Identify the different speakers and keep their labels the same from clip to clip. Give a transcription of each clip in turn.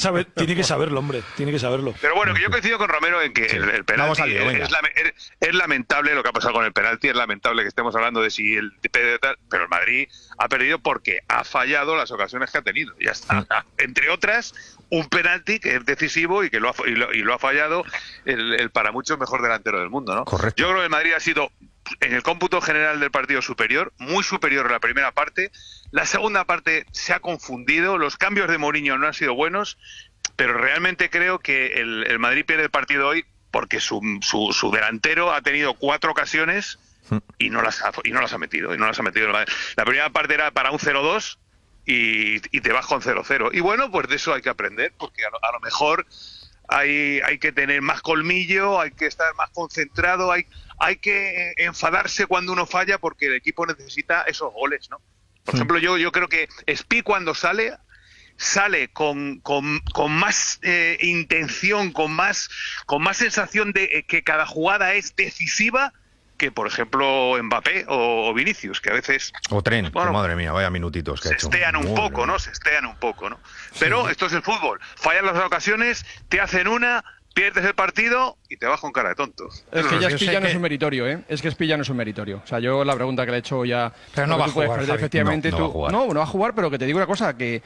Speaker 1: que saberlo, hombre, tiene que saberlo.
Speaker 2: Pero bueno, que yo coincido con Romero en que el penalti es lamentable lo que ha pasado con el penalti, es lamentable que estemos hablando de si pero el Madrid ha perdido porque ha fallado las ocasiones que ha tenido, ya está. Entre otras, un penalti que es decisivo y que lo ha fallado el para muchos mejor delantero del mundo, ¿no?
Speaker 3: Correcto.
Speaker 2: Yo creo que el Madrid ha sido, en el cómputo general del partido, superior, muy superior en la primera parte. La segunda parte se ha confundido, los cambios de Mourinho no han sido buenos, pero realmente creo que el Madrid pierde el partido hoy porque su delantero ha tenido 4 ocasiones y no las ha metido. La primera parte era para un 0-2 y te vas con 0-0. Y bueno, pues de eso hay que aprender, porque a lo mejor hay que tener más colmillo, hay que estar más concentrado, hay que enfadarse cuando uno falla, porque el equipo necesita esos goles, ¿no? Por ejemplo, yo creo que Spi cuando sale con más intención, con más sensación de que cada jugada es decisiva que, por ejemplo, Mbappé o Vinicius, que a veces...
Speaker 3: O Tren, bueno, madre mía, vaya minutitos que ha hecho.
Speaker 2: Se estean un poco, ¿no? Pero sí, esto es el fútbol. Fallan las ocasiones, te hacen una, pierdes el partido y te vas con cara de tonto.
Speaker 4: Es que ya Spi ya no es un meritorio, ¿eh? Es que Spi ya no es un meritorio. O sea, yo la pregunta que le he hecho ya...
Speaker 1: Pero no va a jugar,
Speaker 4: perder, efectivamente, no va a jugar, pero que te digo una cosa, que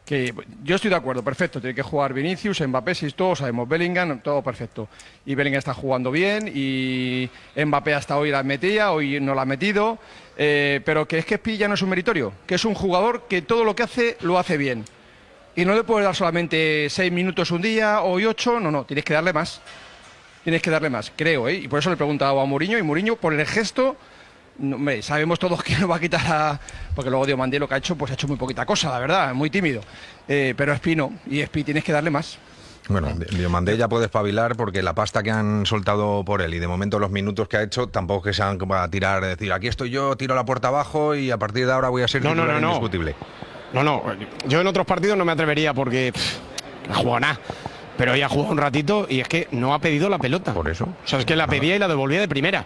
Speaker 4: yo estoy de acuerdo, perfecto, tiene que jugar Vinicius, Mbappé, si todos sabemos, Bellingham, todo perfecto. Y Bellingham está jugando bien, y Mbappé hasta hoy la metía, hoy no la ha metido, pero que es que Spi ya no es un meritorio, que es un jugador que todo lo que hace, lo hace bien. Y no le puedes dar solamente 6 minutos un día, hoy 8, no, tienes que darle más. Tienes que darle más, creo, ¿eh? Y por eso le he preguntado a Mourinho, y Mourinho, por el gesto... No, hombre, sabemos todos que no va a quitar porque luego Diomandé lo que ha hecho, pues ha hecho muy poquita cosa, la verdad, muy tímido. Pero Spi no, y Spi tienes que darle más.
Speaker 3: Bueno, Diomandé ya puede espabilar porque la pasta que han soltado por él y de momento los minutos que ha hecho tampoco es que sean para tirar, decir, aquí estoy yo, tiro la puerta abajo y a partir de ahora voy a ser titular indiscutible.
Speaker 5: No, yo en otros partidos no me atrevería porque no ha jugado nada. Pero ella ha jugado un ratito y es que no ha pedido la pelota.
Speaker 3: Por eso.
Speaker 5: O sea, es que la pedía y la devolvía de primera.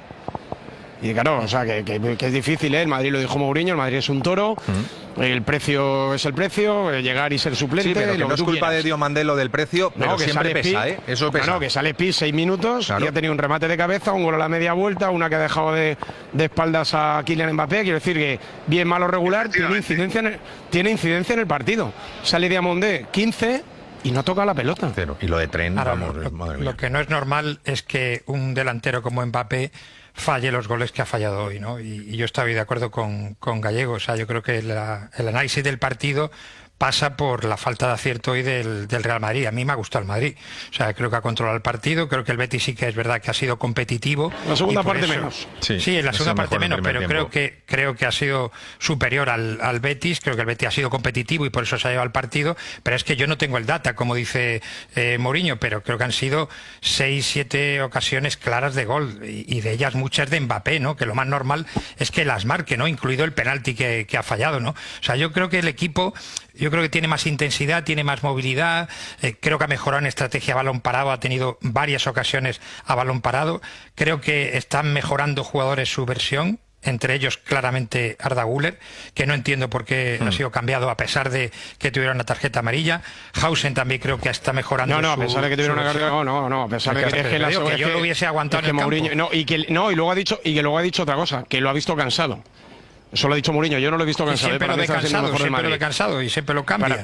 Speaker 5: Y claro, o sea, que es difícil, ¿eh? El Madrid lo dijo Mourinho, el Madrid es un toro, el precio es el precio, llegar y ser suplente.
Speaker 3: Sí, pero que no es culpa de Diomandé lo del precio, pero
Speaker 5: que
Speaker 3: siempre pesa,
Speaker 5: Spi,
Speaker 3: ¿eh? Eso pesa.
Speaker 5: Que sale Spi 6 minutos, claro. Y ha tenido un remate de cabeza, un gol a la media vuelta, una que ha dejado de espaldas a Kylian Mbappé. Quiero decir que bien, malo, regular, tiene incidencia en el partido. Sale Diomandé 15... y no toca la pelota.
Speaker 3: Y lo de Tren, vamos,
Speaker 1: madre mía. Lo que no es normal es que un delantero como Mbappé falle los goles que ha fallado hoy, ¿no? Y yo estoy de acuerdo con Gallego. O sea, yo creo que el análisis del partido pasa por la falta de acierto hoy del Real Madrid. A mí me ha gustado el Madrid. O sea, creo que ha controlado el partido. Creo que el Betis sí que es verdad que ha sido competitivo.
Speaker 5: La segunda parte menos.
Speaker 1: Sí, en la segunda parte menos, pero creo que ha sido superior al Betis. Creo que el Betis ha sido competitivo y por eso se ha llevado el partido. Pero es que yo no tengo el data, como dice Mourinho, pero creo que han sido 6, 7 ocasiones claras de gol y de ellas muchas de Mbappé, ¿no? Que lo más normal es que las marque, ¿no? Incluido el penalti que ha fallado, ¿no? O sea, yo creo que el equipo... Yo creo que tiene más intensidad, tiene más movilidad, creo que ha mejorado en estrategia a balón parado, ha tenido varias ocasiones a balón parado, creo que están mejorando jugadores su versión, entre ellos claramente Arda Güler, que no entiendo por qué ha sido cambiado a pesar de que tuviera una tarjeta amarilla. Hausen también creo que está mejorando.
Speaker 5: A pesar de que tuviera una tarjeta, a pesar de
Speaker 1: que yo lo hubiese aguantado en el
Speaker 5: Mourinho,
Speaker 1: campo.
Speaker 5: Y luego ha dicho otra cosa, que lo ha visto cansado. Eso lo ha dicho Mourinho, yo no lo he visto cansado.
Speaker 1: Siempre lo ve cansado y siempre lo cambia.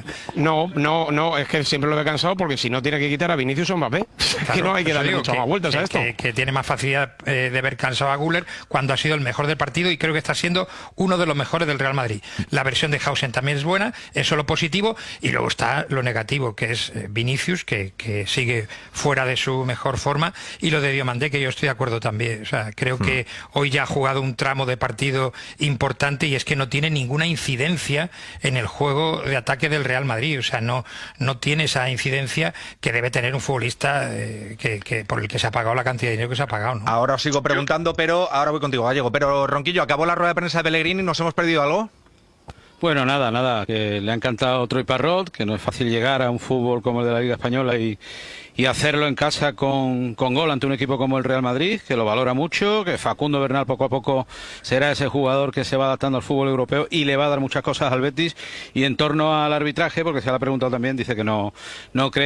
Speaker 5: No, es que siempre lo ve cansado porque si no tiene que quitar a Vinicius o Mbappé. Claro, que no hay que darle muchas más vueltas a esto.
Speaker 1: Que tiene más facilidad de ver cansado a Güler cuando ha sido el mejor del partido y creo que está siendo uno de los mejores del Real Madrid. La versión de Hausen también es buena, eso es lo positivo, y luego está lo negativo, que es Vinicius, que sigue fuera de su mejor forma, y lo de Diomandé, que yo estoy de acuerdo también. O sea, creo que hoy ya ha jugado un tramo de partido importante y es que no tiene ninguna incidencia en el juego de ataque del Real Madrid. O sea, no tiene esa incidencia que debe tener un futbolista que por el que se ha pagado la cantidad de dinero que se ha pagado, ¿no?
Speaker 3: Ahora os sigo preguntando, pero ahora voy contigo, Gallego. Pero, Ronquillo, ¿acabó la rueda de prensa de Pellegrini? ¿Nos hemos perdido algo?
Speaker 6: Bueno, nada, que le ha encantado Troy Parrott, que no es fácil llegar a un fútbol como el de la Liga Española y hacerlo en casa con gol ante un equipo como el Real Madrid, que lo valora mucho, que Facundo Bernal poco a poco será ese jugador que se va adaptando al fútbol europeo y le va a dar muchas cosas al Betis. Y en torno al arbitraje, porque se le ha preguntado también, dice que no cree